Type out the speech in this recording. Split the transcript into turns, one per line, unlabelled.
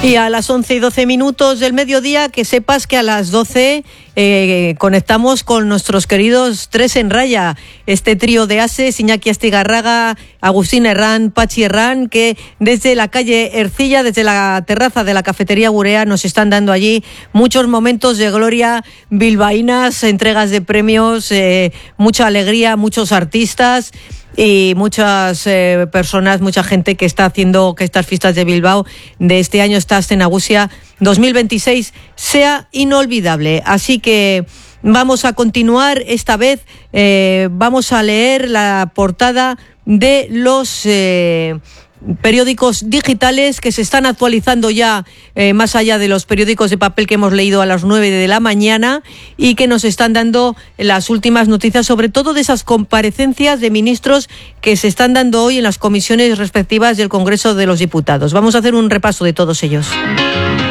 Y a las 11:12 del mediodía, que sepas que a las 12 conectamos con nuestros queridos Tres en Raya, este trío de ases, Iñaki Astigarraga, Agustín Herrán, Pachi Herrán, que desde la calle Ercilla, desde la terraza de la cafetería Gurea, nos están dando allí muchos momentos de gloria bilbaínas, entregas de premios, mucha alegría, muchos artistas y muchas personas, mucha gente que está haciendo que estas fiestas de Bilbao de este año, esta Astenagusia 2026, sea inolvidable. Así que vamos a continuar. Esta vez vamos a leer la portada de los periódicos digitales que se están actualizando ya más allá de los periódicos de papel que hemos leído a las 9 de la mañana y que nos están dando las últimas noticias, sobre todo de esas comparecencias de ministros que se están dando hoy en las comisiones respectivas del Congreso de los Diputados. Vamos a hacer un repaso de todos ellos.